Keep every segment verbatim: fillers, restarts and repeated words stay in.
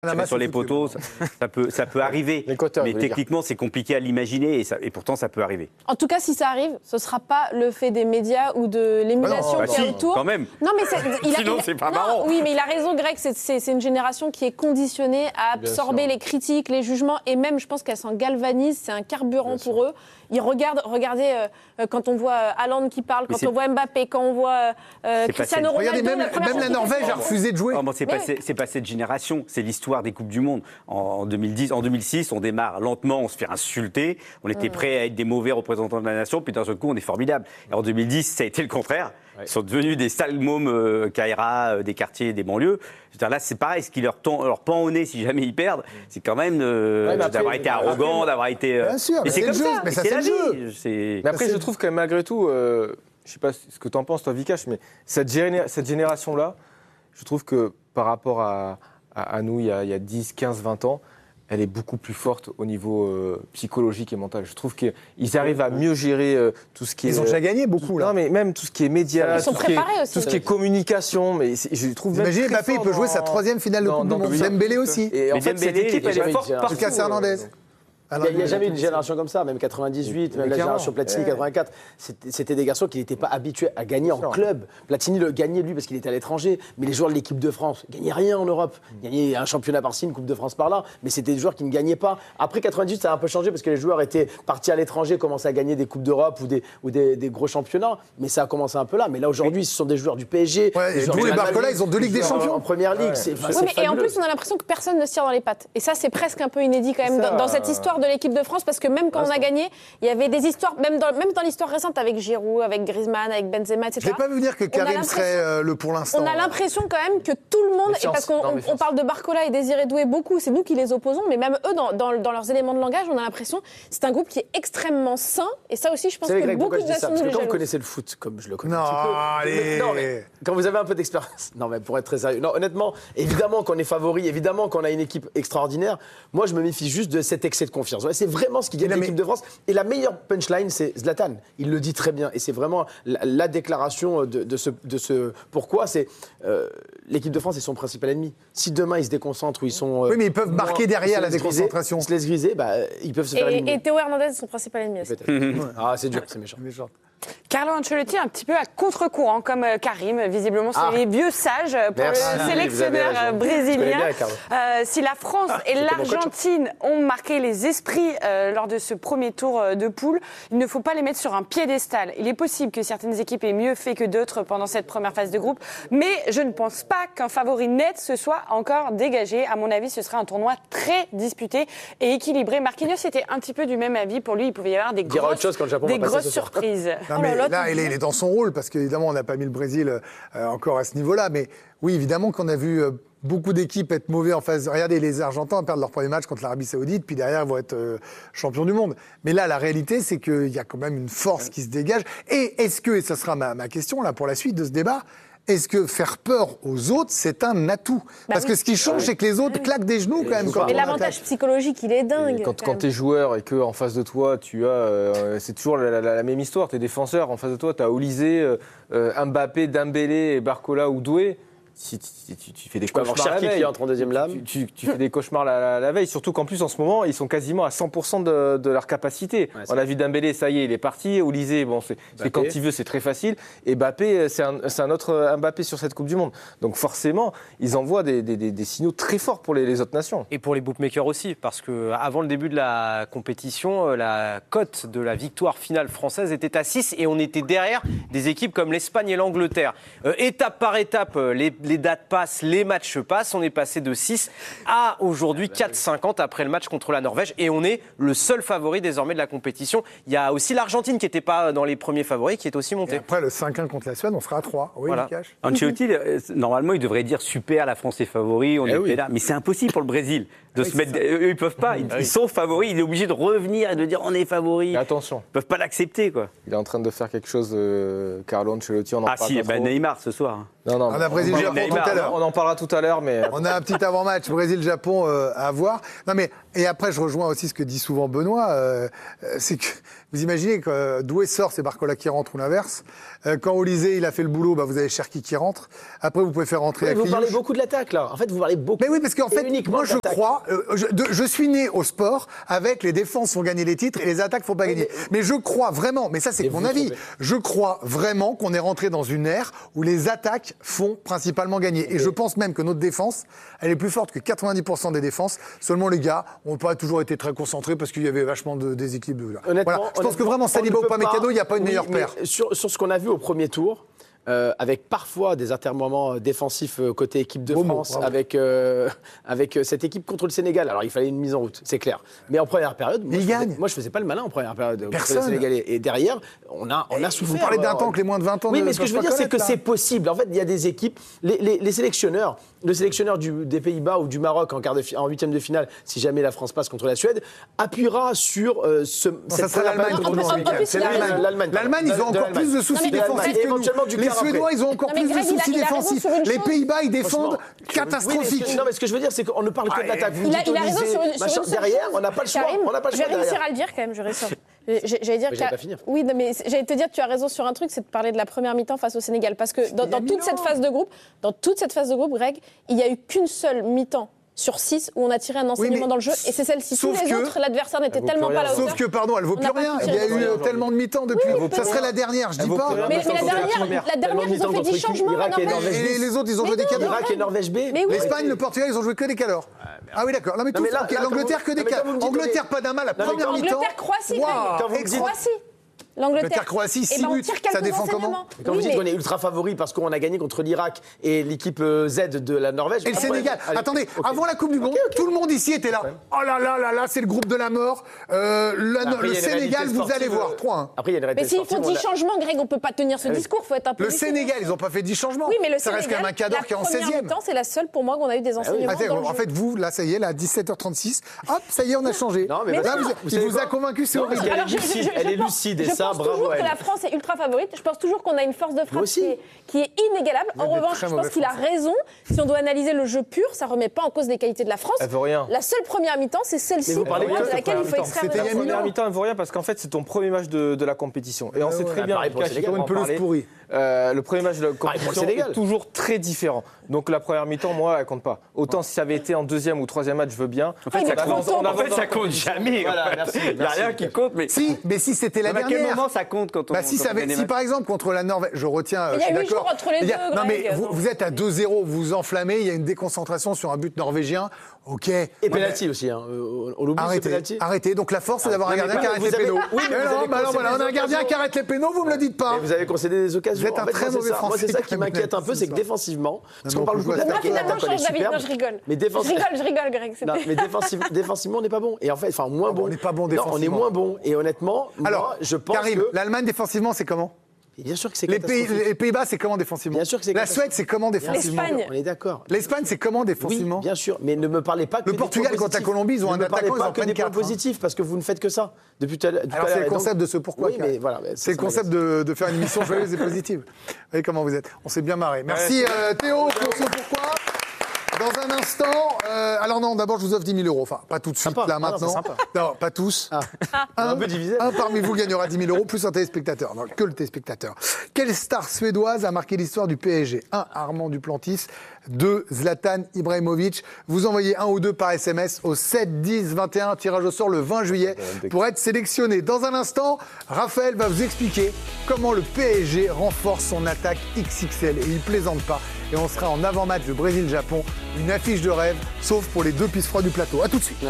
sur les poteaux, ça, ça, peut, ça peut arriver. L'équateur, mais techniquement, c'est compliqué à l'imaginer et, ça, et pourtant, ça peut arriver. En tout cas, si ça arrive, ce ne sera pas le fait des médias ou de l'émulation bah qui si, est autour. Quand même. Non, mais il a, Sinon, c'est pas non, marrant. Oui, mais il a raison, Greg. C'est, c'est, c'est une génération qui est conditionnée à absorber les critiques, les jugements, et même, je pense qu'elle s'en galvanise. C'est un carburant Bien pour sûr. eux. Ils regardent, regardez, euh, quand on voit Haaland qui parle, quand on voit Mbappé, quand on voit euh, Cristiano Ronaldo. Regardez, même la, même la Norvège a refusé de jouer. Oh, bon, c'est, pas, c'est, c'est pas cette génération, c'est l'histoire des Coupes du Monde. En deux mille dix, en deux mille six, on démarre lentement, on se fait insulter, on était mmh. prêts à être des mauvais représentants de la nation, puis d'un seul coup, on est formidable. Et en deux mille dix, ça a été le contraire. Ouais. Ils sont devenus des sales mômes euh, Kaira, euh, des quartiers, des banlieues. Je veux dire, là, c'est pareil, ce qui leur, tend, leur pend au nez si jamais ils perdent, c'est quand même euh, ouais, après, d'avoir été arrogant, après, d'avoir été. Euh... Bien sûr, mais c'est, c'est comme ça, mais ça, c'est, c'est la le jeu. vie. C'est... Mais après, je trouve que malgré tout, euh, je ne sais pas ce que tu en penses, toi, Vikash, mais cette, géné- cette génération-là, je trouve que par rapport à, à, à nous, il y, a, il y a dix, quinze, vingt ans, elle est beaucoup plus forte au niveau euh, psychologique et mental. Je trouve qu'ils arrivent à mieux gérer euh, tout ce qui Ils est... Ils ont déjà gagné beaucoup, là. Non, mais même tout ce qui est médias, Ils sont tout, ce qui est, aussi, tout ce qui est communication. Mais c'est, je trouve même Imaginez, Mbappé, il peut dans... jouer sa troisième finale de Coupe du Monde. Dembélé aussi. Et en fait, cette équipe, elle est forte partout. Lucas Hernandez. Il n'y a, a jamais eu une génération comme ça, même quatre-vingt-dix-huit, même la génération Platini, quatre-vingt-quatre. C'était, c'était des garçons qui n'étaient pas habitués à gagner en club. Platini le gagnait, lui, parce qu'il était à l'étranger. Mais les joueurs de l'équipe de France ne gagnaient rien en Europe. Ils gagnaient un championnat par-ci, une Coupe de France par-là. Mais c'était des joueurs qui ne gagnaient pas. Après quatre-vingt-dix-huit, ça a un peu changé parce que les joueurs étaient partis à l'étranger, commençaient à gagner des Coupes d'Europe ou des, ou des, des gros championnats. Mais ça a commencé un peu là. Mais là, aujourd'hui, ce sont des joueurs du P S G. Ouais, et tous les Barcola, ils ont deux Ligues des Champions. En première ligue. Ouais. C'est, oui, c'est mais et en plus, on a l'impression que personne ne se tire dans les pattes. Et ça, c'est presque un peu inédit quand même ça, dans, dans cette histoire de l'équipe de France. Parce que même quand on a gagné, il y avait des histoires, même dans, même dans l'histoire récente avec Giroud, avec Griezmann, avec Benzema, et cetera. Je ne vais pas vous dire que Karim serait euh, le pour l'instant. On a l'impression quand même que tout le monde, et parce qu'on non, on, on parle de Barcola et Désiré Doué beaucoup, c'est nous qui les opposons, mais même eux, dans, dans, dans leurs éléments de langage, on a l'impression que c'est un groupe qui est extrêmement sain. Et ça aussi, je pense que beaucoup de nations nous Parce que quand jaloux. vous connaissez le foot, comme je le connais non, un petit peu, allez. non, mais quand vous avez un peu d'expérience, non mais pour être très sérieux, non honnêtement, évidemment qu'on est favori, évidemment qu'on a une équipe extraordinaire. Moi, je me méfie juste de cet excès de confiance. Ouais, c'est vraiment ce qui gagne l'équipe mais... de France. Et la meilleure punchline, c'est Zlatan. Il le dit très bien. Et c'est vraiment la, la déclaration de, de, ce, de ce pourquoi. C'est euh, l'équipe de France est son principal ennemi. Si demain ils se déconcentrent ou ils sont. Euh, oui, mais ils peuvent moins, marquer derrière la déconcentration. Ils se laissent griser, bah, ils peuvent se et, faire éliminer. Et Théo Hernandez est son principal ennemi aussi. Ah, c'est dur, c'est méchant. méchant. Carlo Ancelotti un petit peu à contre-courant, comme Karim. Visiblement, c'est ah. les vieux sages pour Merci. le sélectionneur ah, brésilien. Bien, euh, si la France ah, et l'Argentine ont marqué les esprits euh, lors de ce premier tour de poule, il ne faut pas les mettre sur un piédestal. Il est possible que certaines équipes aient mieux fait que d'autres pendant cette première phase de groupe, mais je ne pense pas qu'un favori net se soit encore dégagé. À mon avis, ce sera un tournoi très disputé et équilibré. Marquinhos était un petit peu du même avis. Pour lui, il pouvait y avoir des grosses, des grosses surprises. Non, mais oh là, là il, est, il est dans son rôle, parce qu'évidemment, on n'a pas mis le Brésil euh, encore à ce niveau-là. Mais oui, évidemment qu'on a vu euh, beaucoup d'équipes être mauvais en phase. Regardez, les Argentins perdent leur premier match contre l'Arabie Saoudite, puis derrière, ils vont être euh, champions du monde. Mais là, la réalité, c'est qu'il y a quand même une force qui se dégage. Et est-ce que, et ça sera ma, ma question là pour la suite de ce débat, est-ce que faire peur aux autres, c'est un atout ? bah Parce oui. que ce qui change, c'est que les autres claquent des genoux quand même. Et l'avantage psychologique, il est dingue. Et quand quand tu es joueur et qu'en face de toi, tu as. Euh, c'est toujours la, la, la même histoire. Tu es défenseur, en face de toi, tu as Olysée, euh, Mbappé, Dembélé, Barcola ou Doué. Si tu, tu, tu fais des tu cauchemars la veille, qui entre en deuxième lame. Tu, tu, tu fais des cauchemars la, la, la veille, surtout qu'en plus en ce moment ils sont quasiment à cent pour cent de, de leur capacité. Ouais, on a vu Dembélé, ça y est, il est parti. Olysée, bon, c'est, c'est quand il veut, c'est très facile. Et Mbappé, c'est un, c'est un autre Mbappé sur cette Coupe du Monde. Donc forcément, ils envoient des, des, des, des signaux très forts pour les, les autres nations. Et pour les bookmakers aussi, parce que avant le début de la compétition, la cote de la victoire finale française était à six et on était derrière des équipes comme l'Espagne et l'Angleterre. Euh, étape par étape, les, les dates passent. Les matchs passent, on est passé de six à aujourd'hui quatre cinquante après le match contre la Norvège et on est le seul favori désormais de la compétition. Il y a aussi l'Argentine qui n'était pas dans les premiers favoris qui est aussi montée. Et après le cinq un contre la Suède, on sera à trois. Oui, voilà. Ancelotti, normalement, il devrait dire super, la France est favori, on eh est oui. là. Mais c'est impossible pour le Brésil de ah oui, se mettre. Eux, ils peuvent pas. Ils, ah oui. ils sont favoris. Il est obligé de revenir et de dire on est favori. Mais attention. Ils peuvent pas l'accepter, quoi. Il est en train de faire quelque chose, euh, Carlo Ancelotti. On en ah si, bah, Neymar ce soir. Non, non. On a Brésil-Japon tout à l'heure. On en parlera tout à l'heure, mais on a un petit avant-match Brésil-Japon euh, à voir. Non, mais Et après, je rejoins aussi ce que dit souvent Benoît, euh, c'est que vous imaginez que euh, Doué sort, c'est Barcola qui rentre ou l'inverse. Euh, quand Olysée, il a fait le boulot, bah, vous avez Cherki qui rentre. Après, vous pouvez faire rentrer Oui, la vous Cliouche. parlez beaucoup de l'attaque, là. En fait, vous parlez beaucoup. Mais oui, parce qu'en fait, moi, je d'attaque. crois, euh, je, de- je suis né au sport avec les défenses font gagner les titres et les attaques font pas gagner. Mais, mais je crois vraiment, mais ça, c'est Et mon vous avis, trompez. je crois vraiment qu'on est rentré dans une ère où les attaques font principalement gagner. Et je pense même que notre défense, elle est plus forte que quatre-vingt-dix pour cent des défenses. Seulement, les gars n'ont pas toujours été très concentrés parce qu'il y avait vachement de déséquilibre. Là. Honnêtement, Voilà. Je pense que honnêtement, vraiment, on Saliba ne ou peut Upamecano, il n'y a pas une oui, meilleure mais paire. Sur, sur ce qu'on a vu au premier tour, euh, avec parfois des atermoiements défensifs euh, côté équipe de Beau mot, France, bravo. avec, euh, avec euh, cette équipe contre le Sénégal. Alors, il fallait une mise en route, c'est clair. Mais en première période, moi, Mais je, il faisais, gagne. moi je faisais pas le malin en première période contre Personne. les Sénégalais. Et derrière, on a, on a souffert. Vous parlez d'un euh, temps que les moins de vingt ans Oui, ne mais ce que peuvent je veux pas dire, c'est que connaître, là. c'est possible. En fait, il y a des équipes, les, les- les sélectionneurs, le sélectionneur du- des Pays-Bas ou du Maroc en quart de fi- en huitième de finale, si jamais la France passe contre la Suède, appuiera sur euh, ce. ça sera l'Allemagne contre contre le le Sénégal. Sénégal. C'est il a l'Allemagne. raison. L'Allemagne, L'Allemagne, ils ont de encore l'Allemagne. plus de soucis Non, mais défensifs et que nous. éventuellement du Les quart après. Suédois, ils ont encore Non, mais plus de Greg, il a- soucis il a raison défensifs. sur une Les chose. Pays-Bas, ils défendent Oui, catastrophique. mais ce que- non, mais ce que je veux dire, c'est qu'on ne parle que de Ah, l'attaque. Vous Il a, dites il a raison Olysée, sur une, sur machin. une seule Derrière, chose. on n'a pas le choix. Karim, On n'a pas le je vais choix réussir derrière. à le dire quand même, je réussir. J'ai- J'allais dire Mais qu'il y j'allais a- pas finir. Oui, non, mais j'allais te dire que tu as raison sur un truc, c'est de parler de la première mi-temps face au Sénégal. Parce que dans, il y a dans toute mille cette ans. phase de groupe, dans toute cette phase de groupe, Greg, il n'y a eu qu'une seule mi-temps sur six où on a tiré un enseignement mais dans le jeu. Et c'est celle-ci. Tous sauf les que- autres, l'adversaire n'était vaut tellement plus pas à la rien. hauteur. Sauf que, pardon, elle vaut On plus n'a pas rien. pu Il y a tirer eu sur euh, le tellement de mi-temps depuis. Oui, Ça peut-être. serait la dernière, je dis Elle vaut pas. plus rien. Mais, mais la Tellement dernière, première. la dernière, ils ont Tellement fait dix mi-temps contre changements. Irak et la Norvège. Norvège. Et les autres, ils ont Mais joué des non, cadors. Irak et Norvège B. Mais oui. L'Espagne, le Portugal, ils ont joué que des cadors. Ah oui, d'accord. Non, mais Non, tous, mais là- ok, là, l'Angleterre, que quand des vous- non, mais quand cadors. vous me dites- Angleterre, pas d'un mal. La mais première quand- mi-temps. Angleterre, Croatie, Waouh, Greg. Quand vous me dites- Croatie. L'Angleterre. Angleterre, Croatie, Eh six ben, on buts. tire Ça quelques défend comment enseignements. Quand Oui, vous dites mais- qu'on est ultra favori parce qu'on a gagné contre l'Irak et l'équipe euh, Z de la Norvège. Et le après, Sénégal. allez, Attendez, ok. avant la Coupe du Monde, tout le monde ici était là. Oh là là là là, c'est le groupe de la mort. Euh, le Après, le il y a une Sénégal, réalité vous sportive, allez voir. euh, trois un. Après, il y a une réalité Mais s'ils font sportive, dix on a- changements, Greg, on peut pas tenir ce discours, faut être un peu Le lucide. Sénégal, ils n'ont pas fait dix changements. Oui, mais le Ça reste quand Sénégal, même un cadre la qui est en première seizième. mi-temps, c'est la seule pour moi qu'on a eu des enseignements Attends, dans le en jeu. fait, vous, là, ça y est, là, à dix-sept heures trente-six, hop, ça y est, on a changé. Non, mais là, parce que- vous- vous il savez vous a quoi convaincu, c'est Non, horrible. parce qu'elle est Alors, je- lucide, je- je elle est pense- lucide et je ça, pense bravo toujours à que elle. la France est ultra favorite. Je pense toujours qu'on a une force de frappe aussi. qui est, qui est inégalable. Vous En êtes des revanche, très je pense mauvais qu'il a raison. Si on doit analyser le jeu pur, ça remet pas en cause les qualités de la France. Elle veut rien. La seule première mi-temps, c'est celle-ci Mais vous parlez pour moi, que de de laquelle il faut première extraire mi-temps. des C'était il y a La mille ans. première mi-temps, elle vaut rien parce qu'en fait, c'est ton premier match de, de la compétition. Et on Ouais, sait ouais. très Ah, bien, pareil pour le Lucas, Sénégal. on Une en pelouse parlait, pourrie. euh, le premier match de la Pareil pour le compétition Sénégal. est toujours très différent. Donc la première mi-temps, moi, elle compte pas. Autant si ça avait été en deuxième ou troisième match, je veux bien. En fait, il ça est trop compte, tôt. en En fait, fait, ça compte jamais. Voilà, en fait. merci, Il n'y a merci. rien qui compte. Mais Si, mais si c'était la à quel dernière. moment ça compte quand on Bah si, quand ça on avait- gagne des si matchs par exemple contre la Norvège, je retiens, euh, Il y je a suis huit d'accord. jours entre les Il y a- deux, Non mais Greg, vous, donc. vous êtes à deux zéro, vous vous enflammez, il y a une déconcentration sur un but norvégien. Ok. Et penalty aussi, hein. euh, on l'oublie, ce Arrêtez, penalty. arrêtez. Donc la force, c'est d'avoir un non, mais gardien qui pas- arrête vous les avez- pénaux. oui, mais Mais vous non, avez bah non, concédé voilà, on a un des gardien occasions. qui arrête les pénaux, vous me le dites pas. Et vous avez concédé des occasions. Vous êtes un En fait, très moi, c'est mauvais ça. Moi, Français, c'est ça qui Camille m'inquiète un peu, Nel, c'est c'est que ça. défensivement, parce Non, qu'on parle mais beaucoup pourquoi d'attaque et Moi, l'attaque, finalement, on est change d'avis. superbe. Non, je rigole. Mais Je défensivement. rigole, je rigole, Greg. c'était- Non, mais défensif- défensivement, on n'est pas bon. Et en fait, enfin, moins Ah bon, bon. on n'est pas bon Non, on est défensivement. moins bon. Et honnêtement, Alors, moi, je pense Karim, que. l'Allemagne défensivement, c'est comment? Et bien sûr que c'est Les Pays- catastrophique. les Pays-Bas, c'est comment défensivement? Bien sûr que c'est La catastrophique. Suède, c'est comment défensivement? L'Espagne. On est d'accord. L'Espagne, c'est comment Oui, défensivement? bien sûr, mais ne me parlez pas que Le des Portugal points contre la positifs. Colombie, ils ont Ne un me parlez attaquant, ils pas en que prennent des points quatre, hein. positifs, parce que vous ne faites que ça depuis tout à l'heure. Alors c'est le concept de ce pourquoi. Oui, Karim. mais voilà. C'est le concept de, de faire une émission joyeuse et positive. Vous voyez comment vous êtes. On s'est bien marré. Merci euh, Théo pour ce pourquoi. Dans un instant, euh, alors non, d'abord je vous offre dix mille euros. Enfin, pas tout de suite, Sympa. là Ah non, maintenant. c'est sympa. Non, pas tous. Un peu divisé. Un parmi vous gagnera dix mille euros, plus un téléspectateur. Non, que le téléspectateur. Quelle star suédoise a marqué l'histoire du P S G? un. Armand Duplantis. deux. Zlatan Ibrahimovic. Vous envoyez un ou deux par S M S au sept dix vingt et un. Tirage au sort le vingt juillet pour être sélectionné. Dans un instant, Raphaël va vous expliquer comment le P S G renforce son attaque X X L. Et il plaisante pas. Et on sera en avant-match de Brésil-Japon. Une affiche de rêve, sauf pour les deux pistes froides du plateau. A tout de suite.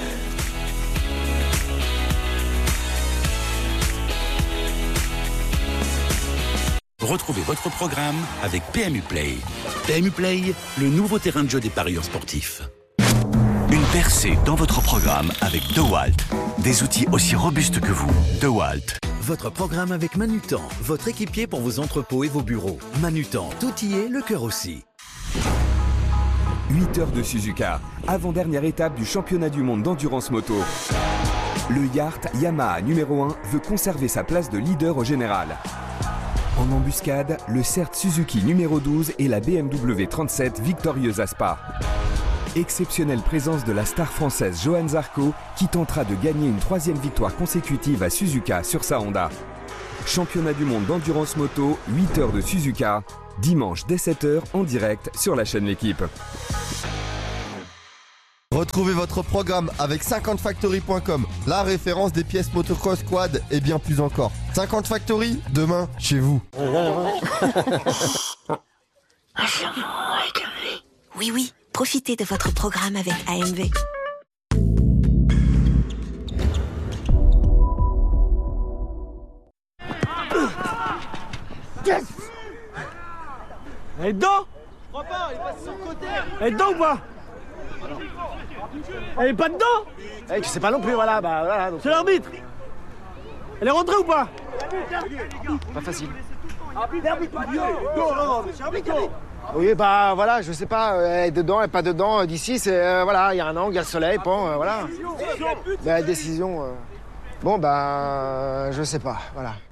Retrouvez votre programme avec P M U Play. P M U Play, le nouveau terrain de jeu des parieurs sportifs. Une percée dans votre programme avec DeWalt. Des outils aussi robustes que vous. DeWalt. Votre programme avec Manutan, votre équipier pour vos entrepôts et vos bureaux. Manutan, tout y est, le cœur aussi. huit heures de Suzuka, avant-dernière étape du championnat du monde d'endurance moto. Le yacht Yamaha numéro un veut conserver sa place de leader au général. En embuscade, le C E R T Suzuki numéro douze et la B M W trente-sept victorieuse à Spa. Exceptionnelle présence de la star française Johanne Zarco qui tentera de gagner une troisième victoire consécutive à Suzuka sur sa Honda. Championnat du monde d'endurance moto, huit heures de Suzuka, dimanche dès sept heures en direct sur la chaîne L'Équipe. Retrouvez votre programme avec cinquante factory point com, la référence des pièces motocross, quad et bien plus encore. cinquante Factory, demain, chez vous. Oui, oui, profitez de votre programme avec A M V. Yes. Elle est dedans? Je crois pas, il passe sur le côté. Elle est dedans ou pas? Elle est pas dedans? Eh, tu sais pas non plus, voilà, bah voilà. C'est l'arbitre. Elle est rentrée ou pas? Pas facile. L'arbitre, non, non, non, c'est arbitre. Oui, bah voilà, je sais pas, elle est dedans, elle est pas dedans. D'ici, c'est euh, voilà, il y a un angle, il y a le soleil, bon, euh, voilà. Bah, décision. Euh... Bon, bah, je sais pas, voilà.